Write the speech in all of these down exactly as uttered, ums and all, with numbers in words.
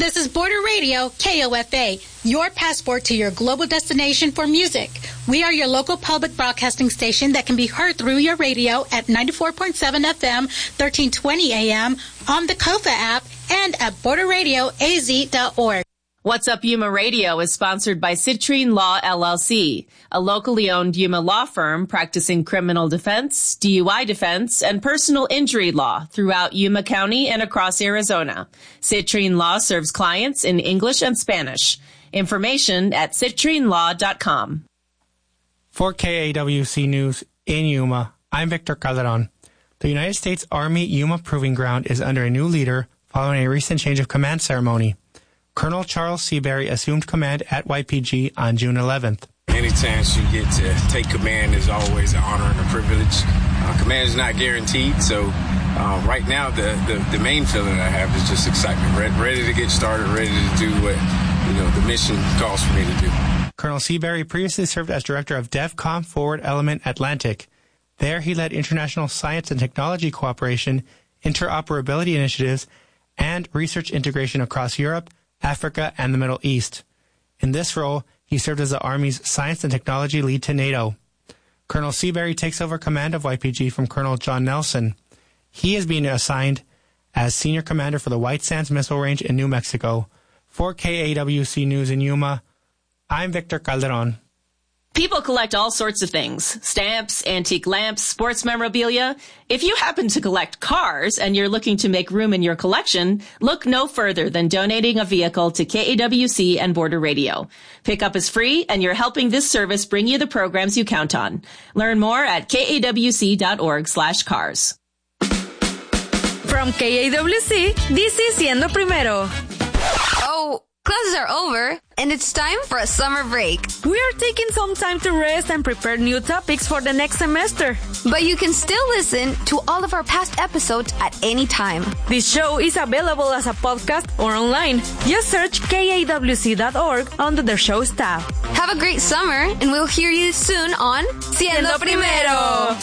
This is Border Radio, K O F A, your passport to your global destination for music. We are your local public broadcasting station that can be heard through your radio at ninety-four point seven F M, thirteen twenty A M, on the Kofa app, and at border radio a z dot org. What's Up Yuma Radio is sponsored by Citrine Law, L L C, a locally owned Yuma law firm practicing criminal defense, D U I defense, and personal injury law throughout Yuma County and across Arizona. Citrine Law serves clients in English and Spanish. Information at citrine law dot com. For K A W C News in Yuma, I'm Victor Calderon. The United States Army Yuma Proving Ground is under a new leader following a recent change of command ceremony. Colonel Charles Seabury assumed command at Y P G on June eleventh. Any chance you get to take command is always an honor and a privilege. Uh, command is not guaranteed, so uh, right now the, the, the main feeling I have is just excitement. Ready, ready to get started, ready to do what you know the mission calls for me to do. Colonel Seabury previously served as director of DEVCOM Forward Element Atlantic. There he led international science and technology cooperation, interoperability initiatives, and research integration across Europe, Africa, and the Middle East. In this role, he served as the Army's science and technology lead to NATO. Colonel Seabury takes over command of Y P G from Colonel John Nelson. He is being assigned as senior commander for the White Sands Missile Range in New Mexico. For K A W C News in Yuma, I'm Victor Calderon. People collect all sorts of things. Stamps, antique lamps, sports memorabilia. If you happen to collect cars and you're looking to make room in your collection, look no further than donating a vehicle to K A W C and Border Radio. Pickup is free and you're helping this service bring you the programs you count on. Learn more at kawc.org slash cars. From K A W C, this is Siendo Primero. Oh, classes are over, and it's time for a summer break. We are taking some time to rest and prepare new topics for the next semester. But you can still listen to all of our past episodes at any time. This show is available as a podcast or online. Just search K A W C dot org under the show's tab. Have a great summer, and we'll hear you soon on Siendo Primero.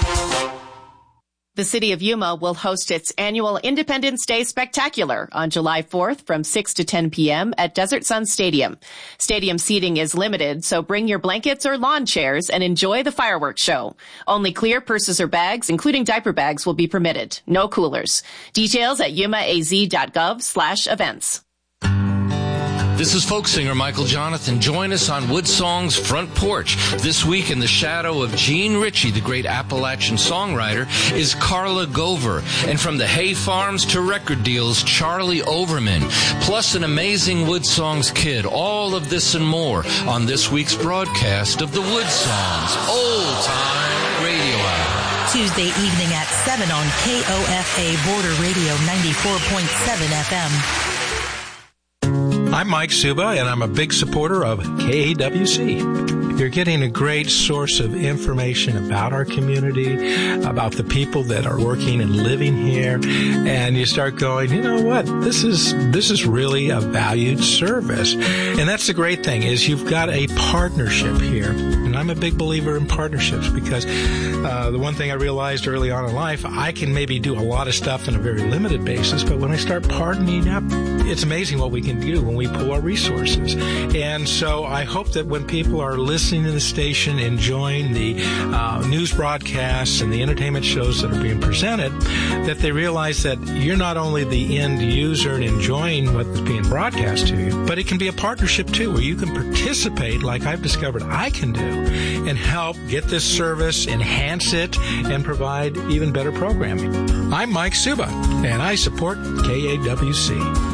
The city of Yuma will host its annual Independence Day Spectacular on July fourth from six to ten p.m. at Desert Sun Stadium. Stadium seating is limited, so bring your blankets or lawn chairs and enjoy the fireworks show. Only clear purses or bags, including diaper bags, will be permitted. No coolers. Details at yumaaz.gov slash events. This is folk singer Michael Jonathan. Join us on Woodsong's Front Porch. This week in the shadow of Gene Ritchie, the great Appalachian songwriter, is Carla Gover. And from the hay farms to record deals, Charlie Overman. Plus an amazing Woodsongs kid. All of this and more on this week's broadcast of the Woodsongs Old Time Radio Hour. Tuesday evening at seven on K O F A Border Radio ninety-four point seven F M. I'm Mike Suba, and I'm a big supporter of K A W C. You're getting a great source of information about our community, about the people that are working and living here, and you start going, you know what, this is this is really a valued service. And that's the great thing, is you've got a partnership here. And I'm a big believer in partnerships because uh, the one thing I realized early on in life, I can maybe do a lot of stuff on a very limited basis, but when I start partnering up, it's amazing what we can do when we pool our resources. And so I hope that when people are listening to the station, enjoying the uh, news broadcasts and the entertainment shows that are being presented, that they realize that you're not only the end user and enjoying what's being broadcast to you, but it can be a partnership too, where you can participate, like I've discovered I can do, and help get this service, enhance it, and provide even better programming. I'm Mike Suba, and I support K A W C.